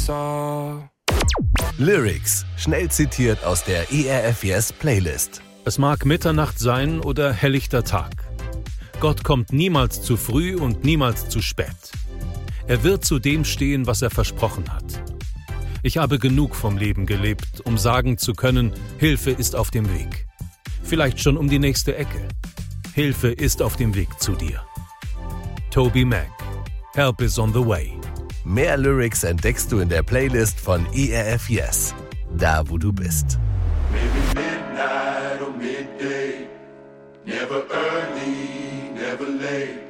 Wasser. Lyrics, schnell zitiert aus der ERF Yes Playlist. Es mag Mitternacht sein oder helllichter Tag. Gott kommt niemals zu früh und niemals zu spät. Er wird zu dem stehen, was er versprochen hat. Ich habe genug vom Leben gelebt, um sagen zu können, Hilfe ist auf dem Weg. Vielleicht schon um die nächste Ecke. Hilfe ist auf dem Weg zu dir. Toby Mac, Help is on the way. Mehr Lyrics entdeckst du in der Playlist von ERF Yes, da wo du bist. Maybe midnight or midday, never early, never late.